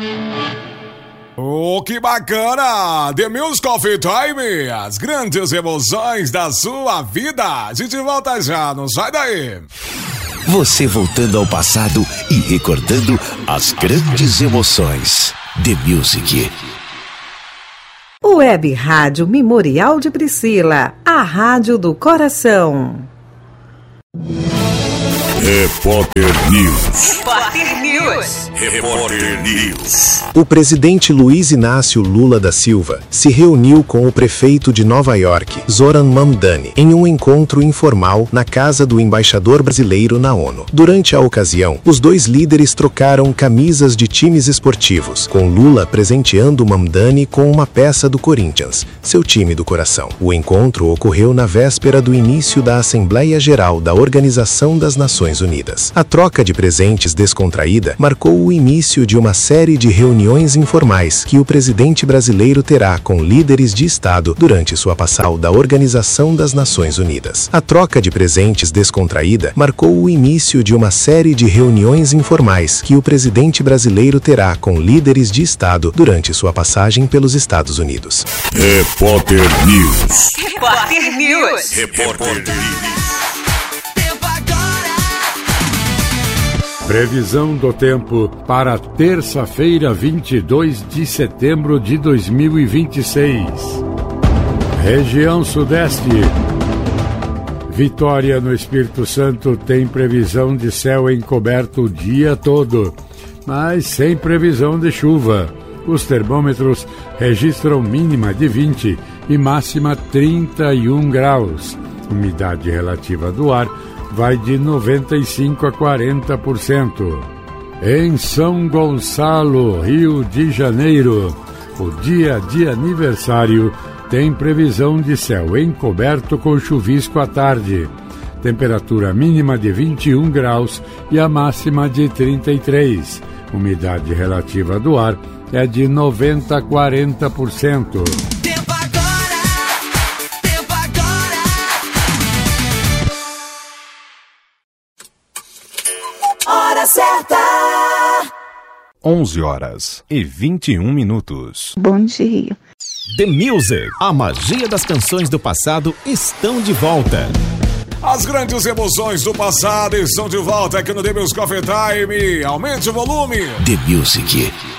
Oh, que bacana! The Music Coffee Time, as grandes emoções da sua vida. A gente volta já, não sai daí. Você voltando ao passado e recordando as grandes emoções. The Music. Web Rádio Memorial de Priscila, a rádio do coração. Repórter News. Repórter News. Repórter News. O presidente Luiz Inácio Lula da Silva se reuniu com o prefeito de Nova York, Zoran Mamdani, em um encontro informal na casa do embaixador brasileiro na ONU. Durante a ocasião, os dois líderes trocaram camisas de times esportivos, com Lula presenteando Mamdani com uma peça do Corinthians, seu time do coração. O encontro ocorreu na véspera do início da Assembleia Geral da Organização das Nações Unidas. A troca de presentes descontraída marcou o início de uma série de reuniões informais que o presidente brasileiro terá com líderes de Estado durante sua passagem da Organização das Nações Unidas. A troca de presentes descontraída marcou o início de uma série de reuniões informais que o presidente brasileiro terá com líderes de Estado durante sua passagem pelos Estados Unidos. Repórter News. Repórter News. Repórter News. Previsão do tempo para terça-feira, 22 de setembro de 2026. Região Sudeste. Vitória, no Espírito Santo, tem previsão de céu encoberto o dia todo, mas sem previsão de chuva. Os termômetros registram mínima de 20 e máxima 31 graus. Umidade relativa do ar vai de 95% a 40%. Em São Gonçalo, Rio de Janeiro, o dia de aniversário tem previsão de céu encoberto com chuvisco à tarde. Temperatura mínima de 21 graus e a máxima de 33. Umidade relativa do ar é de 90% a 40%. Hora certa. 11 horas e 21 minutos. Bom dia. The Music, a magia das canções do passado estão de volta. As grandes emoções do passado estão de volta aqui no The Music Coffee Time. Aumente o volume. The Music.